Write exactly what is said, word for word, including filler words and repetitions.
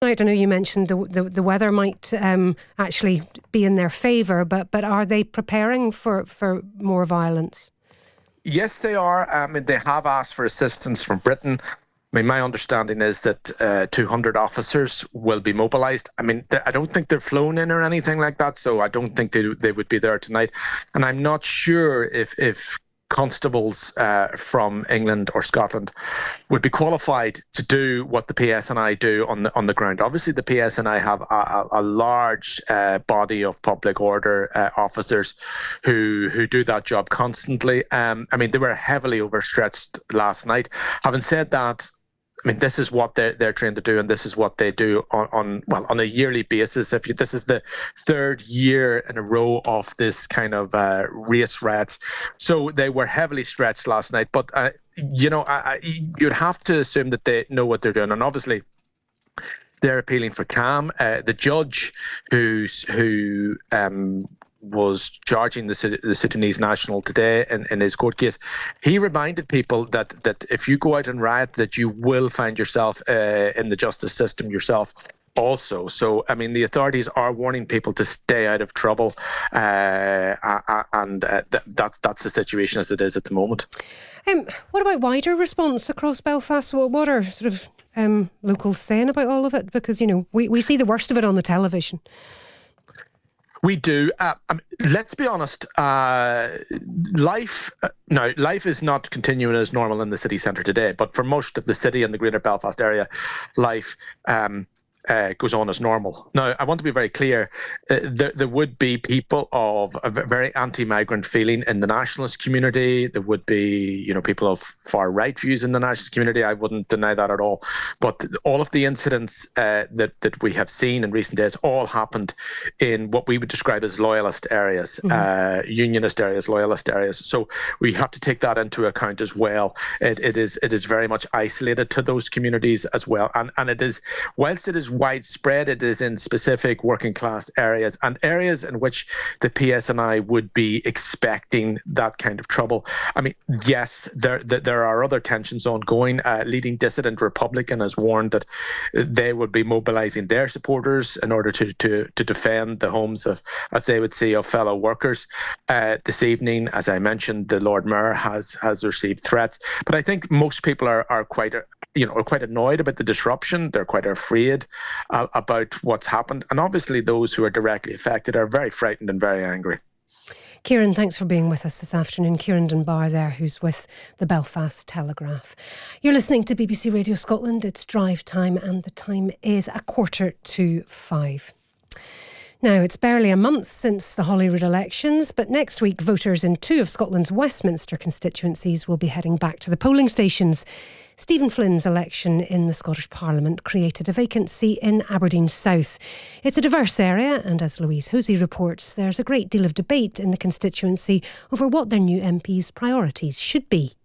tonight, I know you mentioned the the, the weather might um, actually be in their favour, but but are they preparing for, for more violence? Yes, they are. I mean, they have asked for assistance from Britain. I mean, my understanding is that uh, two hundred officers will be mobilised. I mean, I don't think they're flown in or anything like that, so I don't think they they would be there tonight. And I'm not sure if if constables uh, from England or Scotland would be qualified to do what the P S N I do on the on the ground. Obviously, the P S N I have a, a large uh, body of public order uh, officers who who do that job constantly. Um, I mean, they were heavily overstretched last night. Having said that, I mean, this is what they're, they're trained to do, and this is what they do on, on well, on a yearly basis. If you, this is the third year in a row of this kind of uh, race riots. So they were heavily stretched last night. But, uh, you know, I, I, you'd have to assume that they know what they're doing. And obviously, they're appealing for calm. Uh, the judge who's, who... Um, was charging the, the Sudanese national today in, in his court case, he reminded people that that if you go out and riot, that you will find yourself uh, in the justice system yourself also. So, I mean, the authorities are warning people to stay out of trouble, uh, and uh, th- that's, that's the situation as it is at the moment. Um, what about wider response across Belfast? What, what are sort of um, locals saying about all of it? Because, you know, we, we see the worst of it on the television. We do. Uh, I mean, let's be honest. Uh, life uh, no, life is not continuing as normal in the city centre today. But for most of the city and the Greater Belfast area, life um, uh, goes on as normal. Now, I want to be very clear. Uh, there, there would be people of a very anti-migrant feeling in the nationalist community. There would be, you know, people of far right views in the nationalist community. I wouldn't deny that at all. But all of the incidents uh, that that we have seen in recent days all happened in what we would describe as loyalist areas, mm-hmm. uh, unionist areas, loyalist areas. So we have to take that into account as well. It, it is it is very much isolated to those communities as well, and and it is, whilst it is widespread, it is in specific working class areas and areas in which the P S N I would be expecting that kind of trouble. I mean, yes, there there are other tensions ongoing. Uh, leading dissident Republican has warned that they would be mobilising their supporters in order to to to defend the homes of, as they would say, of fellow workers. Uh, this evening, as I mentioned, the Lord Mayor has has received threats. But I think most people are are quite you know are quite annoyed about the disruption. They're quite afraid uh, about what's happened, and obviously those who are directly affected are very frightened and very angry. Kieran, thanks for being with us this afternoon. Kieran Dunbar there, who's with the Belfast Telegraph. You're listening to B B C Radio Scotland. It's drive time, and the time is a quarter to five. Now, it's barely a month since the Holyrood elections, but next week voters in two of Scotland's Westminster constituencies will be heading back to the polling stations. Stephen Flynn's election in the Scottish Parliament created a vacancy in Aberdeen South. It's a diverse area, and as Louise Hosey reports, there's a great deal of debate in the constituency over what their new M P's priorities should be.